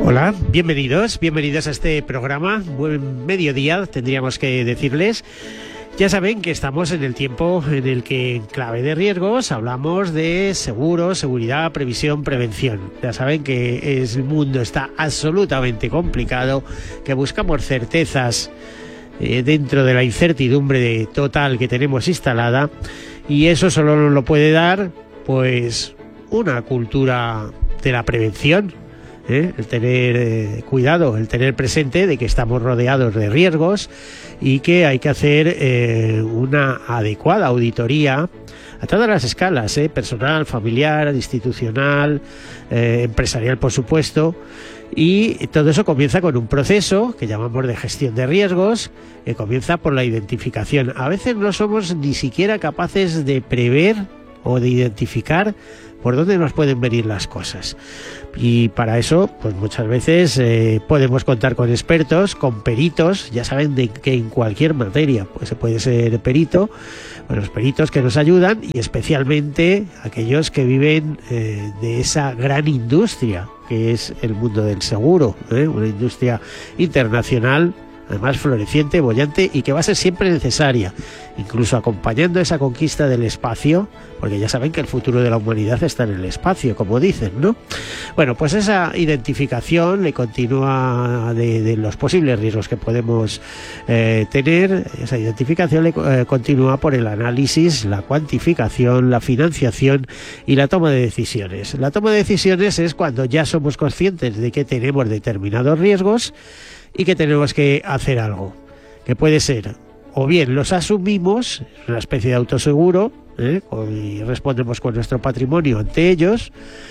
Hola, bienvenidos a este programa. Buen mediodía, tendríamos que decirles. Ya saben que estamos en el tiempo en el que en clave de riesgos hablamos de seguro, seguridad, previsión, prevención. Ya saben que el mundo está absolutamente complicado, que buscamos certezas dentro de la incertidumbre total que tenemos instalada, y eso solo nos lo puede dar pues una cultura de la prevención. El tener cuidado, el tener presente de que estamos rodeados de riesgos y que hay que hacer una adecuada auditoría a todas las escalas, personal, familiar, institucional, empresarial, por supuesto. Y todo eso comienza con un proceso que llamamos de gestión de riesgos, que comienza por la identificación. A veces no somos ni siquiera capaces de prever o de identificar por dónde nos pueden venir las cosas. Y para eso, pues muchas veces podemos contar con expertos, con peritos. Ya saben de que en cualquier materia pues se puede ser perito. Bueno, los peritos que nos ayudan, y especialmente aquellos que viven de esa gran industria que es el mundo del seguro, una industria internacional, además floreciente, bollante, y que va a ser siempre necesaria, incluso acompañando esa conquista del espacio, porque ya saben que el futuro de la humanidad está en el espacio, como dicen, ¿no? Bueno, pues esa identificación le continúa de los posibles riesgos que podemos tener. Esa identificación le continúa por el análisis, la cuantificación, la financiación y la toma de decisiones. La toma de decisiones es cuando ya somos conscientes de que tenemos determinados riesgos y que tenemos que hacer algo, que puede ser o bien los asumimos, una especie de autoseguro, y respondemos con nuestro patrimonio ante ellos,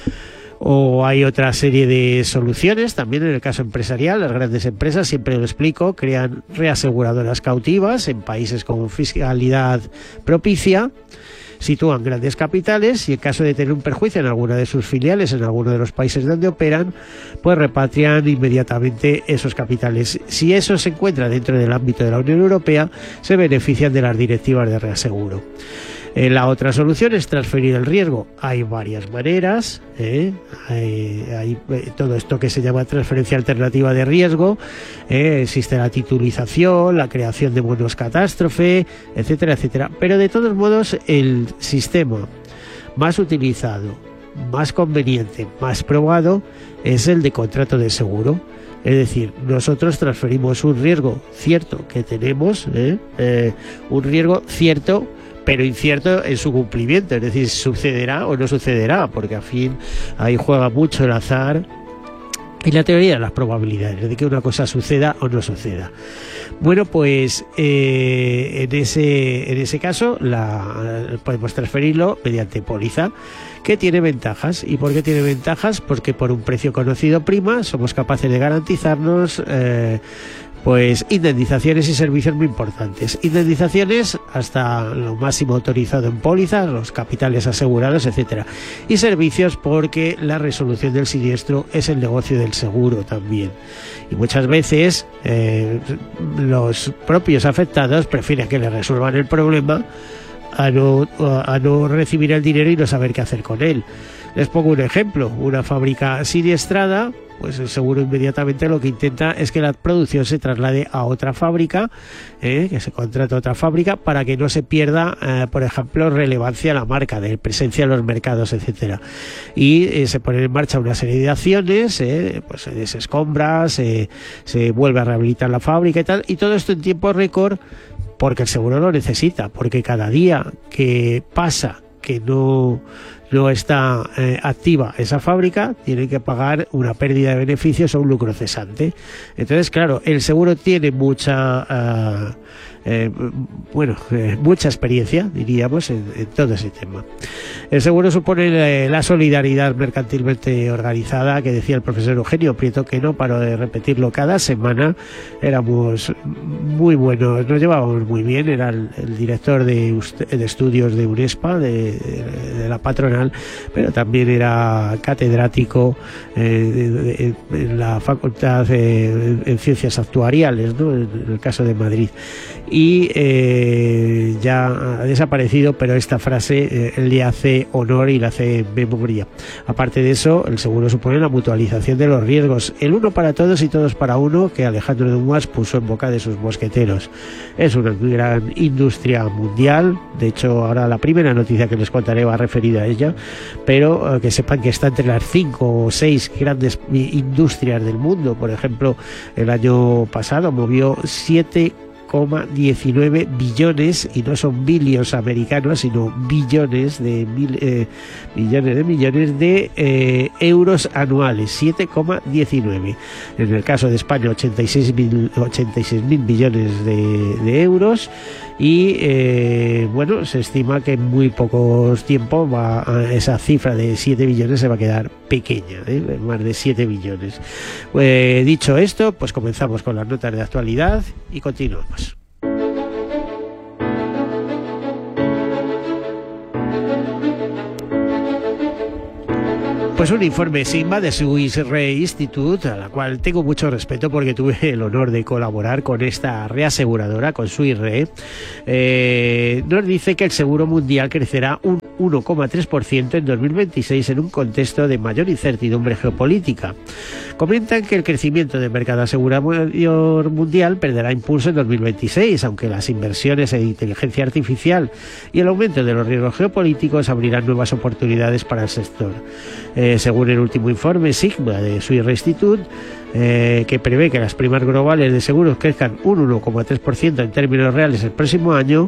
o hay otra serie de soluciones. También en el caso empresarial, las grandes empresas, siempre lo explico, crean reaseguradoras cautivas en países con fiscalidad propicia, sitúan grandes capitales y en caso de tener un perjuicio en alguna de sus filiales, en alguno de los países donde operan, pues repatrian inmediatamente esos capitales. Si eso se encuentra dentro del ámbito de la Unión Europea, se benefician de las directivas de reaseguro. La otra solución es transferir el riesgo. Hay varias maneras, hay todo esto que se llama transferencia alternativa de riesgo, existe la titulización, la creación de bonos catástrofe, etcétera, etcétera. Pero de todos modos, el sistema más utilizado, más conveniente, más probado, es el de contrato de seguro. Es decir, nosotros transferimos un riesgo cierto que tenemos, un riesgo cierto pero incierto en su cumplimiento, es decir, sucederá o no sucederá, porque al fin ahí juega mucho el azar y la teoría de las probabilidades de que una cosa suceda o no suceda. Bueno, pues en ese caso podemos transferirlo mediante póliza, que tiene ventajas. ¿Y por qué tiene ventajas? Porque por un precio conocido prima somos capaces de garantizarnos pues indemnizaciones y servicios muy importantes. Indemnizaciones hasta lo máximo autorizado en pólizas, los capitales asegurados, etcétera. Y servicios porque la resolución del siniestro es el negocio del seguro también. Y muchas veces los propios afectados prefieren que le resuelvan el problema a no recibir el dinero y no saber qué hacer con él. Les pongo un ejemplo: una fábrica siniestrada, pues el seguro inmediatamente lo que intenta es que la producción se traslade a otra fábrica, que se contrate a otra fábrica para que no se pierda, por ejemplo, relevancia a la marca, de presencia en los mercados, etcétera. Y se ponen en marcha una serie de acciones, pues se desescombra, se vuelve a rehabilitar la fábrica y tal, y todo esto en tiempo récord, porque el seguro lo necesita, porque cada día que pasa que no está activa esa fábrica, tienen que pagar una pérdida de beneficios o un lucro cesante. Entonces, claro, el seguro tiene mucha experiencia, diríamos, en todo ese tema. El seguro supone la solidaridad mercantilmente organizada, que decía el profesor Eugenio Prieto, que no paro de repetirlo cada semana. Éramos muy buenos, nos llevábamos muy bien. Era el director de estudios de UNESPA, de la patronal, Nacional, pero también era catedrático en la Facultad en Ciencias Actuariales, ¿no?, en el caso de Madrid. Y ya ha desaparecido, pero esta frase le hace honor y le hace memoria. Aparte de eso, el seguro supone la mutualización de los riesgos, el uno para todos y todos para uno, que Alejandro Dumas puso en boca de sus mosqueteros. Es una gran industria mundial. De hecho, ahora la primera noticia que les contaré va referida a ella, pero que sepan que está entre las 5 o 6 grandes industrias del mundo. Por ejemplo, el año pasado movió 7,19 billones, y no son billions americanos, sino billones de millones de euros anuales, 7,19. En el caso de España, 86.000 billones de euros. Y bueno, se estima que en muy pocos tiempo esa cifra de 7 billones se va a quedar pequeña, más de 7 billones. Dicho esto, pues comenzamos con las notas de actualidad y continuamos. Pues un informe SIGMA de Swiss Re Institute, a la cual tengo mucho respeto porque tuve el honor de colaborar con esta reaseguradora, con Swiss Re, nos dice que el seguro mundial crecerá un 1,3% en 2026 en un contexto de mayor incertidumbre geopolítica. Comentan que el crecimiento del mercado asegurador mundial perderá impulso en 2026, aunque las inversiones en inteligencia artificial y el aumento de los riesgos geopolíticos abrirán nuevas oportunidades para el sector. Según el último informe SIGMA de Swiss Re Institute, que prevé que las primas globales de seguros crezcan un 1,3% en términos reales el próximo año,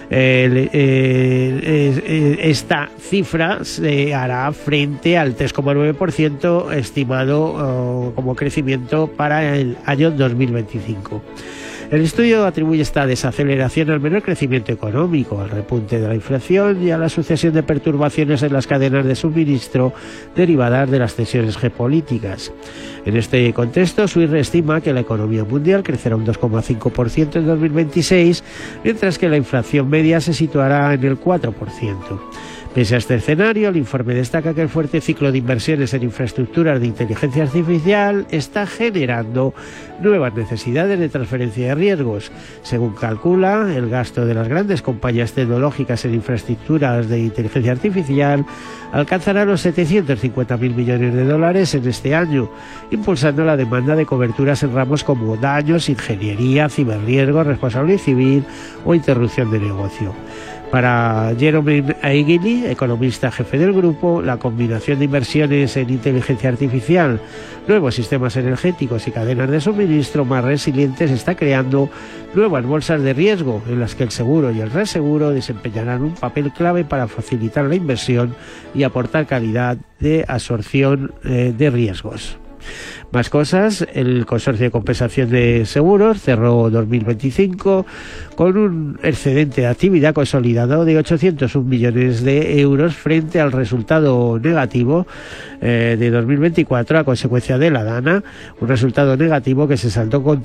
esta cifra se hará frente al 3,9% estimado como crecimiento para el año 2025. El estudio atribuye esta desaceleración al menor crecimiento económico, al repunte de la inflación y a la sucesión de perturbaciones en las cadenas de suministro derivadas de las tensiones geopolíticas. En este contexto, Swiss Re estima que la economía mundial crecerá un 2,5% en 2026, mientras que la inflación media se situará en el 4%. Pese a este escenario, el informe destaca que el fuerte ciclo de inversiones en infraestructuras de inteligencia artificial está generando nuevas necesidades de transferencia de riesgos. Según calcula, el gasto de las grandes compañías tecnológicas en infraestructuras de inteligencia artificial alcanzará los 750.000 millones de dólares en este año, impulsando la demanda de coberturas en ramos como daños, ingeniería, ciberriesgo, responsabilidad civil o interrupción de negocio. Para Jerome Aigili, economista jefe del grupo, la combinación de inversiones en inteligencia artificial, nuevos sistemas energéticos y cadenas de suministro más resilientes está creando nuevas bolsas de riesgo en las que el seguro y el reaseguro desempeñarán un papel clave para facilitar la inversión y aportar calidad de absorción de riesgos. Más cosas, el Consorcio de Compensación de Seguros cerró 2025 con un excedente de actividad consolidado de 801 millones de euros frente al resultado negativo de 2024 a consecuencia de la DANA, un resultado negativo que se saldó con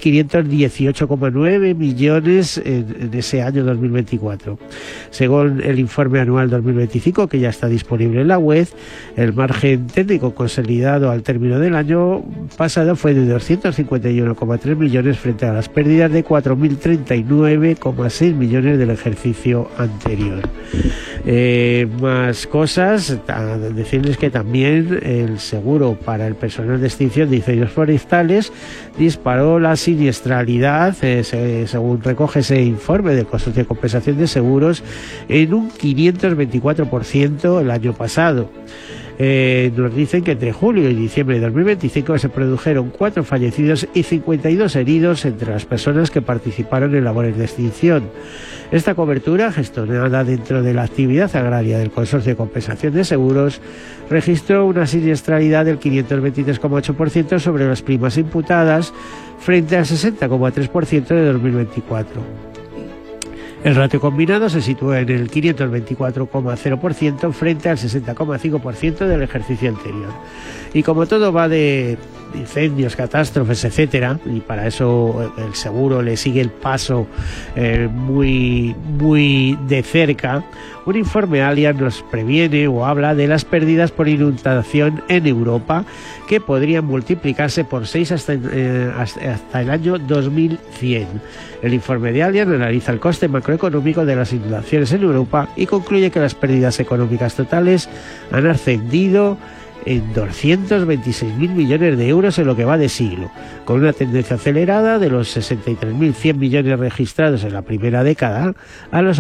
3.518,9 millones en ese año 2024. Según el informe anual 2025, que ya está disponible en la web, el margen técnico consolidado al término del año pasado fue de 251,3 millones frente a las pérdidas de 4.039,6 millones del ejercicio anterior. Más cosas, decirles que también el seguro para el personal de extinción de incendios forestales disparó la siniestralidad, según recoge ese informe del Consorcio de Compensación de Seguros, en un 524% el año pasado. Nos dicen que entre julio y diciembre de 2025 se produjeron 4 fallecidos y 52 heridos entre las personas que participaron en labores de extinción. Esta cobertura, gestionada dentro de la actividad agraria del Consorcio de Compensación de Seguros, registró una siniestralidad del 523,8% sobre las primas imputadas frente al 60,3% de 2024. El ratio combinado se sitúa en el 524,0% frente al 60,5% del ejercicio anterior. Y como todo va de incendios, catástrofes, etcétera, y para eso el seguro le sigue el paso muy de cerca. Un informe Allianz nos previene o habla de las pérdidas por inundación en Europa, que podrían multiplicarse por 6 hasta el año 2100. El informe de Allianz analiza el coste macroeconómico de las inundaciones en Europa y concluye que las pérdidas económicas totales han ascendido en 226.000 millones de euros en lo que va de siglo, con una tendencia acelerada de los 63.100 millones registrados en la primera década a los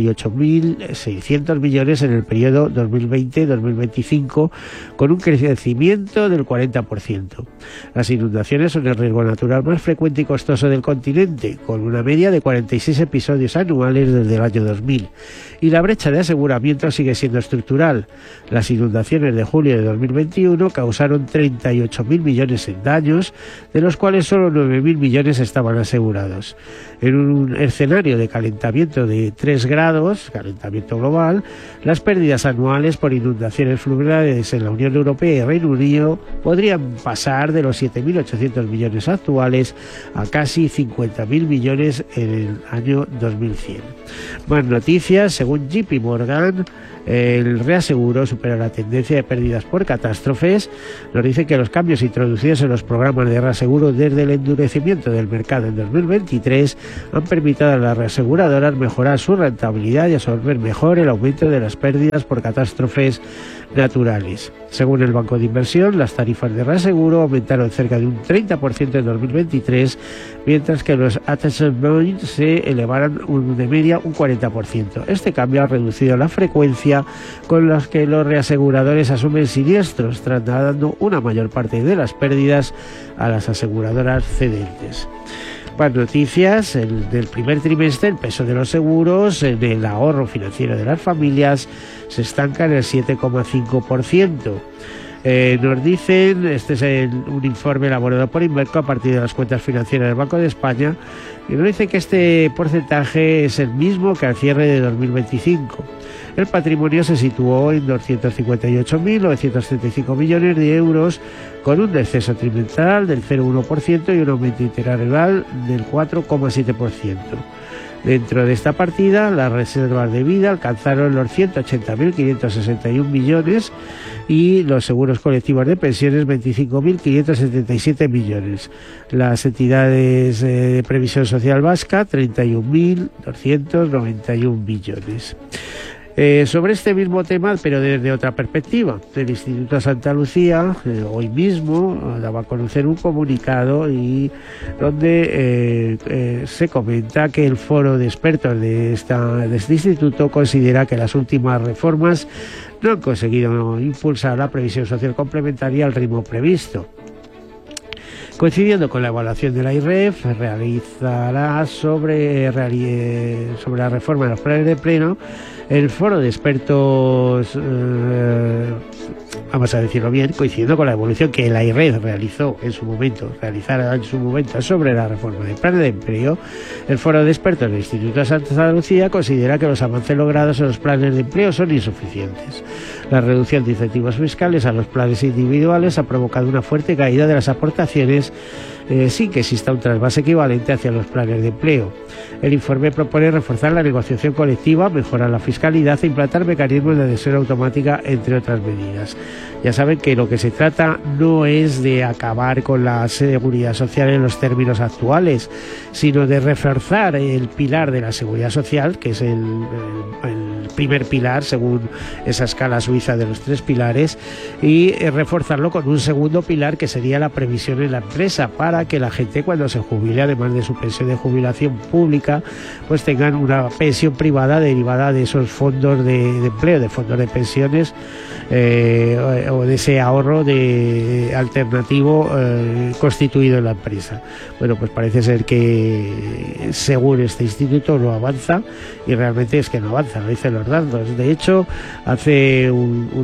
88.600 millones en el periodo 2020-2025, con un crecimiento del 40%. Las inundaciones son el riesgo natural más frecuente y costoso del continente, con una media de 46 episodios anuales desde el año 2000, y la brecha de aseguramiento sigue siendo estructural. Las inundaciones de julio de 2021 causaron 38.000 millones en daños, de los cuales solo 9.000 millones estaban asegurados. En un escenario de calentamiento de 3 grados, calentamiento global, las pérdidas anuales por inundaciones fluviales en la Unión Europea y Reino Unido podrían pasar de los 7.800 millones actuales a casi 50.000 millones en el año 2100. Más noticias. Según JP Morgan, el reaseguro supera la tendencia de pérdidas por catástrofes. Nos dice que los cambios introducidos en los programas de reaseguro desde el endurecimiento del mercado en 2023 han permitido a las reaseguradoras mejorar su rentabilidad y absorber mejor el aumento de las pérdidas por catástrofes naturales. Según el banco de inversión, las tarifas de reaseguro aumentaron cerca de un 30% en 2023, mientras que los attachment points se elevaron de media un 40%. Este cambio ha reducido la frecuencia con la que los reaseguradores asumen siniestros, trasladando una mayor parte de las pérdidas a las aseguradoras cedentes. Más noticias. Del primer trimestre, el peso de los seguros en el ahorro financiero de las familias se estanca en el 7,5%. Nos dicen, este es un informe elaborado por Inverco a partir de las cuentas financieras del Banco de España, y nos dice que este porcentaje es el mismo que al cierre de 2025. El patrimonio se situó en 258.935 millones de euros, con un descenso trimestral del 0,1% y un aumento interanual del 4,7%. Dentro de esta partida, las reservas de vida alcanzaron los 180.561 millones y los seguros colectivos de pensiones 25.577 millones. Las entidades de previsión social vasca 31.291 millones. Sobre este mismo tema, pero desde otra perspectiva, el Instituto Santa Lucía hoy mismo daba a conocer un comunicado y donde se comenta que el foro de expertos de este instituto considera que las últimas reformas no han conseguido impulsar la previsión social complementaria al ritmo previsto. Coincidiendo con la evaluación de la IREF, realizará sobre la reforma de los planes de empleo el foro de expertos, vamos a decirlo bien, coincidiendo con la evolución que la IREF realizara en su momento sobre la reforma del plan de empleo. El foro de expertos del Instituto de Santa Lucía considera que los avances logrados en los planes de empleo son insuficientes. La reducción de incentivos fiscales a los planes individuales ha provocado una fuerte caída de las aportaciones sin que exista un trasvase equivalente hacia los planes de empleo. El informe propone reforzar la negociación colectiva, mejorar la fiscalidad e implantar mecanismos de adhesión automática, entre otras medidas. Ya saben que lo que se trata no es de acabar con la seguridad social en los términos actuales, sino de reforzar el pilar de la seguridad social, que es el primer pilar según esa escala suiza de los 3 pilares, y reforzarlo con un segundo pilar que sería la previsión en la empresa, para que la gente cuando se jubile, además de su pensión de jubilación pública, pues tengan una pensión privada derivada de esos fondos de empleo, de fondos de pensiones, o de ese ahorro alternativo constituido en la empresa. Bueno, pues parece ser que según este instituto no avanza, y realmente es que no avanza. Lo dicen los dardos. De hecho, hace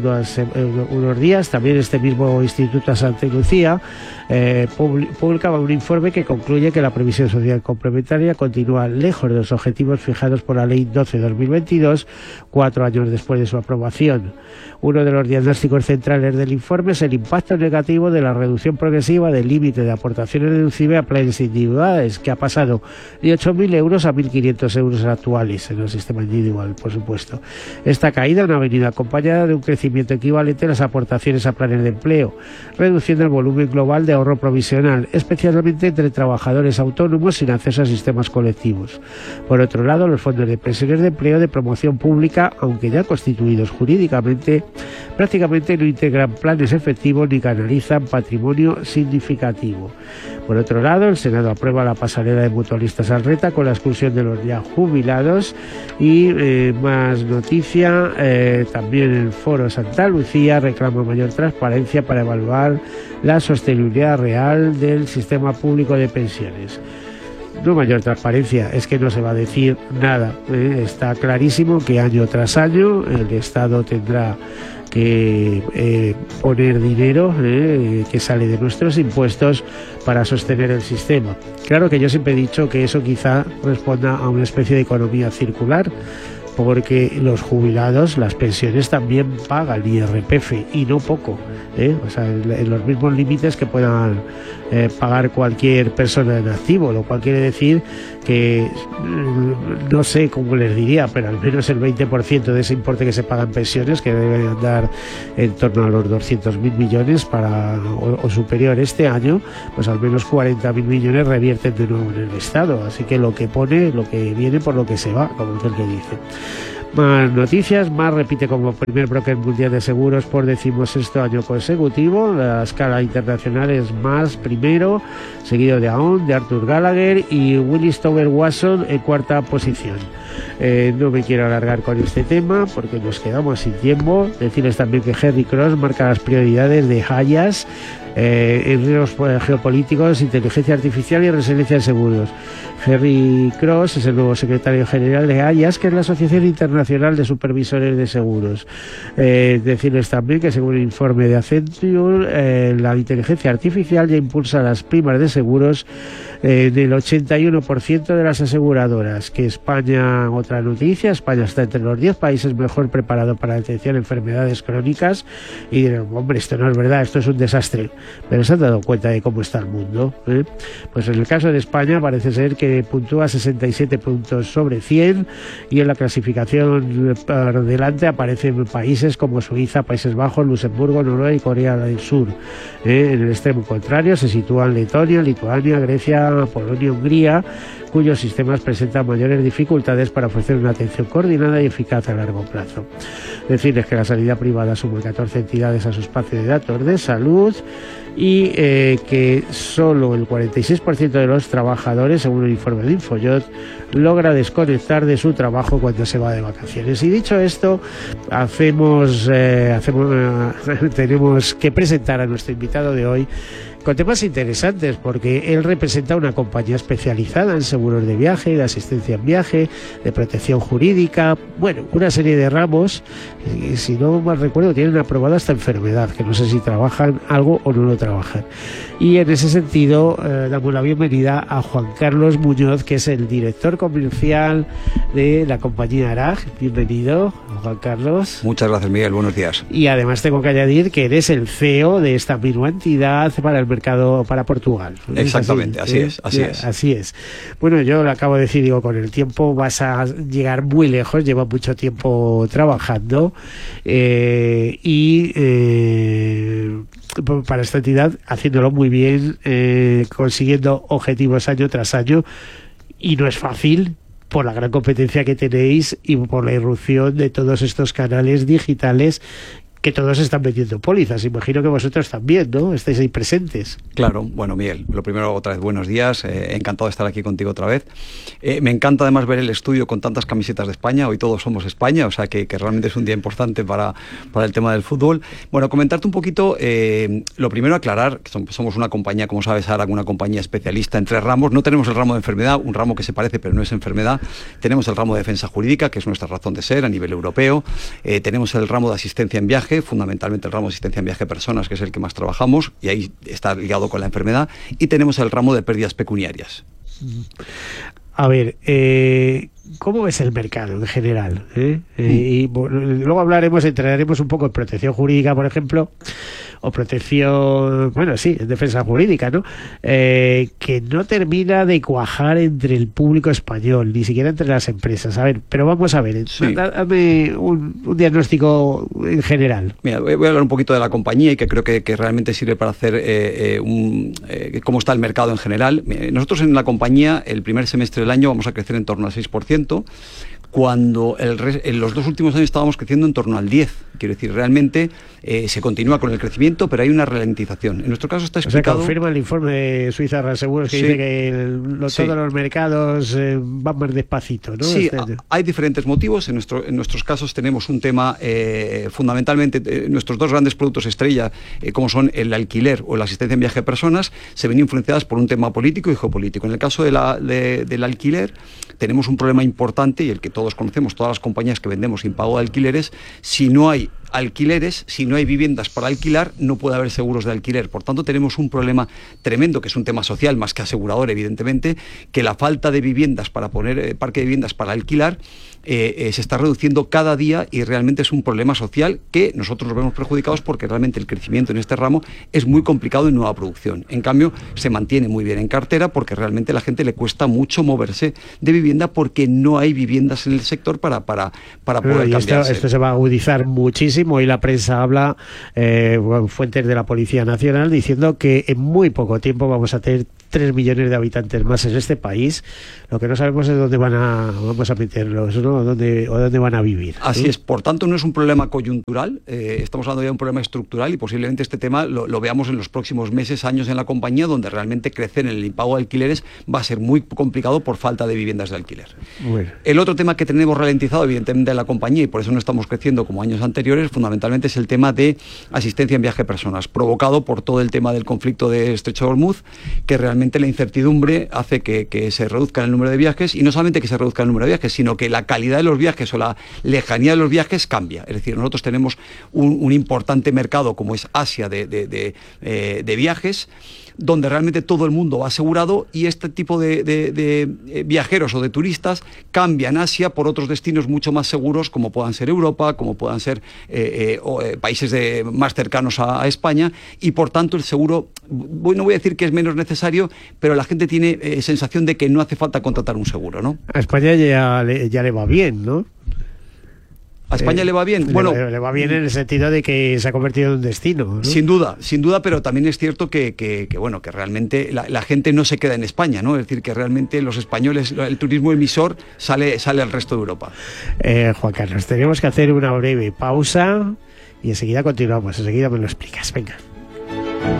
unos días también este mismo Instituto Santa Lucía publicaba un informe que concluye que la previsión social complementaria continúa lejos de los objetivos fijados por la Ley 12/2022, 4 años después de su aprobación. Uno de los diagnósticos centrales del informe es el impacto negativo de la reducción progresiva del límite de aportaciones deducibles a planes individuales, que ha pasado de 8.000 euros a 1.500 euros actuales en el sistema individual, por supuesto. Esta caída no ha venido acompañada de un crecimiento equivalente en las aportaciones a planes de empleo, reduciendo el volumen global de ahorro provisional, especialmente entre trabajadores autónomos sin acceso a sistemas colectivos. Por otro lado, los fondos de pensiones de empleo de promoción pública, aunque ya constituidos jurídicamente, prácticamente no integran planes efectivos ni canalizan patrimonio significativo. Por otro lado, el Senado aprueba la pasarela de mutualistas al RETA con la exclusión de los ya jubilados y más noticia, también el Foro Santa Lucía reclama mayor transparencia para evaluar la sostenibilidad real del sistema público de pensiones. No mayor transparencia, es que no se va a decir nada. Está clarísimo que año tras año el Estado tendrá que poner dinero que sale de nuestros impuestos para sostener el sistema. Claro que yo siempre he dicho que eso quizá responda a una especie de economía circular, porque los jubilados, las pensiones también pagan IRPF y no poco, o sea, en los mismos límites que puedan pagar cualquier persona en activo, lo cual quiere decir que no sé cómo les diría, pero al menos el 20% de ese importe que se paga en pensiones, que debe andar en torno a los 200.000 millones o superior este año, pues al menos 40.000 millones revierten de nuevo en el Estado. Así que lo que pone, lo que viene por lo que se va, como es el que dice. Más noticias. Más repite como primer broker mundial de seguros por 16º año consecutivo. La escala internacional es Más primero, seguido de Aon, de Arthur Gallagher y Willis Tower Watson en cuarta posición. No me quiero alargar con este tema porque nos quedamos sin tiempo. Decirles también que Henry Cross marca las prioridades de Hayas en riesgos geopolíticos, inteligencia artificial y resiliencia de seguros. Henry Cross es el nuevo secretario general de Hayas, que es la Asociación Internacional de Supervisores de Seguros. Decirles también que según el informe de Accenture, la inteligencia artificial ya impulsa las primas de seguros del 81% de las aseguradoras. Que España, otra noticia, España está entre los 10 países mejor preparados para la atención a enfermedades crónicas. Y dirán, hombre, esto no es verdad, esto es un desastre. Pero se han dado cuenta de cómo está el mundo, Pues en el caso de España parece ser que puntúa 67 puntos sobre 100 y en la clasificación por delante aparecen países como Suiza, Países Bajos, Luxemburgo, Noruega y Corea del Sur. En el extremo contrario se sitúan Letonia, Lituania, Grecia, Polonia, Hungría, cuyos sistemas presentan mayores dificultades para ofrecer una atención coordinada y eficaz a largo plazo. Decirles que la sanidad privada suma 14 entidades a su espacio de datos de salud y que solo el 46% de los trabajadores, según el informe de Infojot, logra desconectar de su trabajo cuando se va de vacaciones. Y dicho esto, tenemos que presentar a nuestro invitado de hoy con temas interesantes, porque él representa una compañía especializada en seguros de viaje, de asistencia en viaje, de protección jurídica, bueno, una serie de ramos, y si no mal recuerdo tienen aprobada hasta enfermedad, que no sé si trabajan algo o no lo trabajan. Y en ese sentido damos la bienvenida a Juan Carlos Muñoz, que es el director comercial de la compañía ARAG. Bienvenido, Juan Carlos. Muchas gracias, Miguel, buenos días. Y además tengo que añadir que eres el CEO de esta misma entidad para el mercado para Portugal. Exactamente, así es. Bueno, yo le acabo de decir, digo, con el tiempo vas a llegar muy lejos, lleva mucho tiempo trabajando para esta entidad, haciéndolo muy bien, consiguiendo objetivos año tras año, y no es fácil por la gran competencia que tenéis y por la irrupción de todos estos canales digitales que todos están vendiendo pólizas. Imagino que vosotros también, ¿no? Estáis ahí presentes. Claro. Bueno, Miguel, lo primero, otra vez, buenos días. Encantado de estar aquí contigo otra vez. Me encanta además ver el estudio con tantas camisetas de España. Hoy todos somos España, o sea que realmente es un día importante para el tema del fútbol. Bueno, comentarte un poquito, lo primero aclarar, que somos una compañía, como sabes, ahora una compañía especialista en 3 ramos. No tenemos el ramo de enfermedad, un ramo que se parece pero no es enfermedad. Tenemos el ramo de defensa jurídica, que es nuestra razón de ser a nivel europeo. Tenemos el ramo de asistencia en viaje, fundamentalmente el ramo de asistencia en viaje a personas, que es el que más trabajamos, y ahí está ligado con la enfermedad, y tenemos el ramo de pérdidas pecuniarias. A ver, ¿cómo ves el mercado en general? Y luego entraremos un poco en protección jurídica, por ejemplo, o protección, bueno, sí, en defensa jurídica, ¿no? Que no termina de cuajar entre el público español, ni siquiera entre las empresas. A ver, pero vamos a ver, dame un diagnóstico en general. Mira, voy a hablar un poquito de la compañía y que creo que realmente sirve para hacer cómo está el mercado en general. Nosotros en la compañía, el primer semestre del año vamos a crecer en torno al 6%, cuando en los 2 últimos años estábamos creciendo en torno al 10%. Quiero decir, realmente se continúa con el crecimiento, pero hay una ralentización. En nuestro caso está explicado... O sea, confirma el informe de Suiza Reaseguros que dice que todos los mercados van más despacito, ¿no? Sí, hay diferentes motivos. En nuestros casos tenemos un tema, fundamentalmente, nuestros 2 grandes productos estrella, como son el alquiler o la asistencia en viaje de personas, se ven influenciadas por un tema político y geopolítico. En el caso del alquiler, tenemos un problema importante, y el que todos conocemos, todas las compañías que vendemos impago de alquileres. Si no hay alquileres, si no hay viviendas para alquilar, no puede haber seguros de alquiler. Por tanto, tenemos un problema tremendo, que es un tema social más que asegurador, evidentemente, que la falta de viviendas para poner parque de viviendas para alquilar se está reduciendo cada día, y realmente es un problema social que nosotros nos vemos perjudicados, porque realmente el crecimiento en este ramo es muy complicado en nueva producción. En cambio, se mantiene muy bien en cartera, porque realmente a la gente le cuesta mucho moverse de vivienda, porque no hay viviendas en el sector para poder cambiarse. Esto se va a agudizar muchísimo, y la prensa habla, fuentes de la Policía Nacional, diciendo que en muy poco tiempo vamos a tener 3 millones de habitantes más en este país. Lo que no sabemos es dónde vamos a meterlos, ¿no? O dónde van a vivir. Así es. Por tanto, no es un problema coyuntural, estamos hablando ya de un problema estructural, y posiblemente este tema lo veamos en los próximos meses, años en la compañía, donde realmente crecer en el impago de alquileres va a ser muy complicado por falta de viviendas de alquiler. Bueno. El otro tema que tenemos ralentizado, evidentemente, en la compañía, y por eso no estamos creciendo como años anteriores, fundamentalmente es el tema de asistencia en viaje de personas, provocado por todo el tema del conflicto de Estrecho de Hormuz, que realmente la incertidumbre hace que se reduzca el número de viajes, y no solamente que se reduzca el número de viajes, sino que la calidad de los viajes o la lejanía de los viajes cambia. Es decir, nosotros tenemos un importante mercado como es Asia de viajes, donde realmente todo el mundo va asegurado, y este tipo de viajeros o de turistas cambian Asia por otros destinos mucho más seguros, como puedan ser Europa, como puedan ser países más cercanos a España, y por tanto el seguro, no voy a decir que es menos necesario, pero la gente tiene sensación de que no hace falta contratar un seguro, ¿no? A España ya le va bien, ¿no? ¿A España le va bien? Bueno, le va bien en el sentido de que se ha convertido en un destino, ¿no? Sin duda, pero también es cierto que realmente la gente no se queda en España, ¿no? Es decir, que realmente los españoles, el turismo emisor sale al resto de Europa. Juan Carlos, tenemos que hacer una breve pausa y enseguida continuamos, enseguida me lo explicas, venga.